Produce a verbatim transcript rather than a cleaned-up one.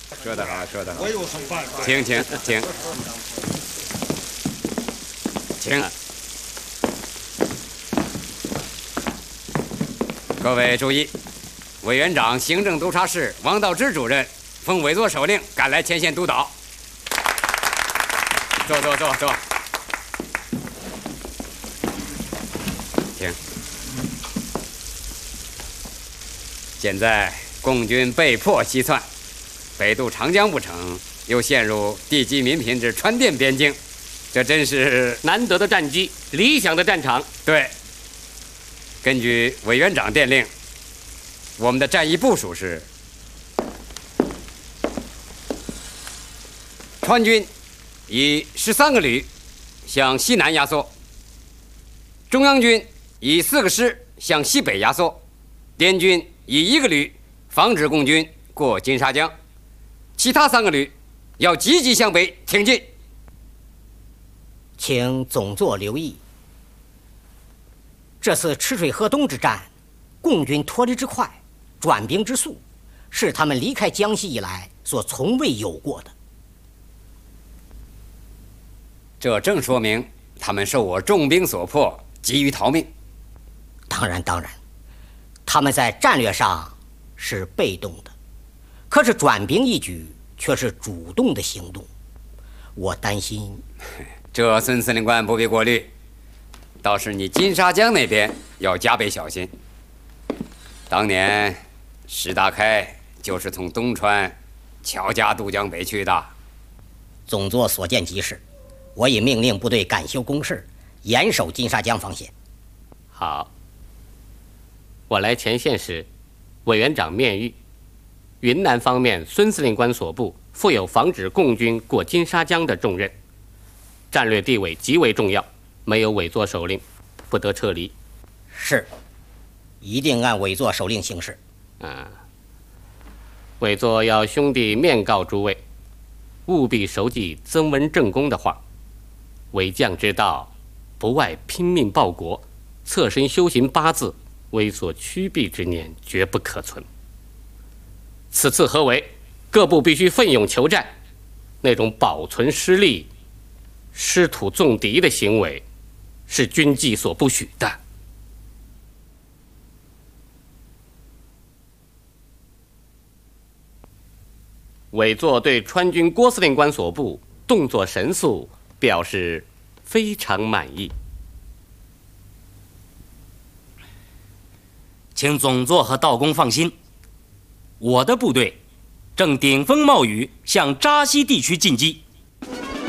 说得好，说得好。 我有什么办法？ 请请请请。各位注意，委员长、行政督察室王道之主任奉委座手令赶来前线督导。坐坐坐坐。请。现在共军被迫西窜，北渡长江不成，又陷入地级民品之川滇边境，这真是难得的战机，理想的战场。 对。根据委员长电令，我们的战役部署是：川军以十三个旅向西南压缩，中央军以四个师向西北压缩，滇军以一个旅防止共军过金沙江，其他三个旅要积极向北挺进。 请总座留意，这次赤水河东之战，共军脱离之快，转兵之速，是他们离开江西以来所从未有过的。 这正说明他们受我重兵所迫，急于逃命。 当然，当然，他们在战略上是被动的，可是转兵一举却是主动的行动。我担心， 这孙司令官不必过虑。倒是你金沙江那边要加倍小心。当年石达开就是从东川乔家渡江北去的。 总座所见即是，我已命令部队赶修工事，严守金沙江防线。 好，我来前线时，委员长面谕，云南方面孙司令官所部负有防止共军过金沙江的重任，战略地位极为重要。没有委座手令，不得撤离。 是，一定按委座手令行事。 嗯，委座要兄弟面告诸位，务必熟记曾文正公的话：为将之道，不外拼命报国，侧身修行八字，为所趋避之念绝不可存。此次合围，各部必须奋勇求战，那种保存失利、失土纵敌的行为，是军纪所不许的。委座对川军郭司令官所部动作神速表示非常满意。 请总座和道公放心，我的部队正顶风冒雨向扎西地区进击，